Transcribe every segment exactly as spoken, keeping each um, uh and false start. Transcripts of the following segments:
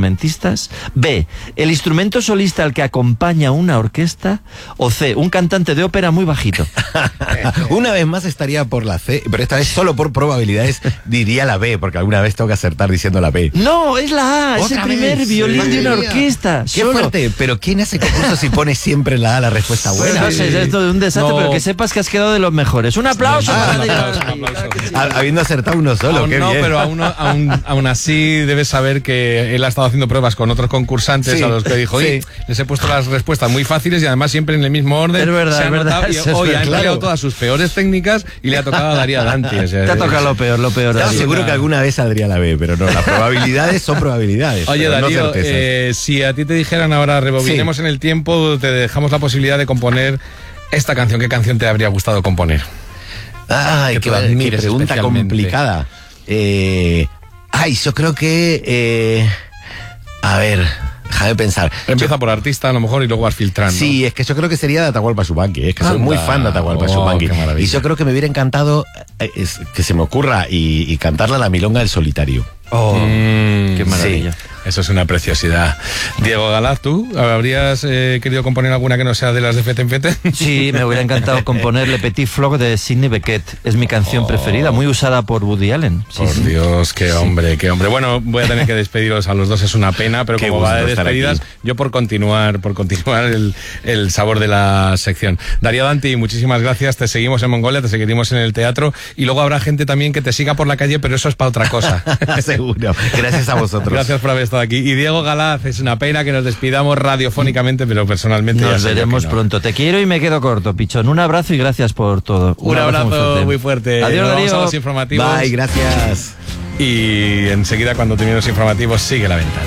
multiinstrumentistas? B, el instrumento solista al que acompaña una orquesta? O C, un cantante de ópera muy bajito. Una vez más estaría por la C, pero esta vez solo por probabilidades diría la B, porque alguna vez tengo que acertar diciendo la B. No, es la A, es el primer vez? violín Sí. de una orquesta. Qué solo. fuerte, pero ¿quién hace concurso si pone siempre la A la respuesta Pues buena? no sé, es esto de un desastre, No. pero que sepas que has quedado de los mejores. Un aplauso. Ah, para un Adrián. aplauso, un aplauso. Ha- Habiendo acertado uno solo, Aún qué no, bien. pero aún, aún, aún así debes saber que él ha estado haciendo pruebas con otros concursantes Sí, a los que dijo, oye, sí. les he puesto las respuestas muy fáciles y además siempre en el mismo orden. Es verdad, se ha es verdad, notado y eso es hoy ha verdad. empleado Claro. todas sus peores técnicas y le ha tocado a Darío Dante. O sea, Te ha tocado lo peor, lo peor. Estaba Adrián. seguro que alguna vez saldría la B, pero no, las probabilidades son probabilidades. Oye, pero no Darío, certezas. eh, si a ti te dijeran ahora rebobinemos Sí. en el tiempo, te dejamos la posibilidad de componer esta canción, ¿qué canción te habría gustado componer? Ay, que qué, tú qué admires pregunta especialmente. complicada. Eh, ay, yo creo que... eh, a ver, déjame pensar. Empieza Yo- por artista a lo mejor y luego vas filtrando. Sí, es que yo creo que sería de Atahualpa Yupanqui, es que soy Anda. muy fan de Atahualpa Oh, Yupanqui. qué maravilla. Y yo creo que me hubiera encantado eh, es- que se me ocurra y, y cantarla la milonga del solitario. Oh, Mm, qué maravilla. sí. Eso es una preciosidad. Diego Galaz, ¿tú habrías eh, querido componer alguna que no sea de las de Fete en Fete? Sí, me hubiera encantado componer Le Petit Flock de Sidney Bechet. Es mi canción preferida, muy usada por Woody Allen. Sí, Por sí. Dios, qué hombre, qué hombre. Bueno, voy a tener que despediros a los dos, es una pena, pero Qué como va de gusto estar despedidas, aquí. yo por continuar, por continuar el, el sabor de la sección. Darío Danti, muchísimas gracias, te seguimos en Mongolia, te seguiremos en el teatro y luego habrá gente también que te siga por la calle, pero eso es para otra cosa. Seguro. Gracias a vosotros. Gracias por haber estado aquí. Y Diego Galaz, es una pena que nos despidamos radiofónicamente, pero personalmente ya Nos sé yo veremos que no. pronto. Te quiero y me quedo corto, Pichón. Un abrazo y gracias por todo. Un abrazo muy fuerte. Adiós, Nos vamos Darío. a los informativos. Bye, gracias. Y enseguida, cuando terminen los informativos, sigue la ventana.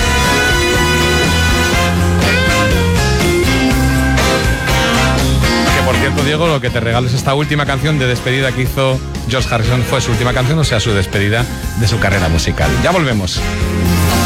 Que por cierto, Diego, lo que te regalo es esta última canción de despedida que hizo George Harrison. Fue su última canción, o sea, su despedida de su carrera musical. Ya volvemos.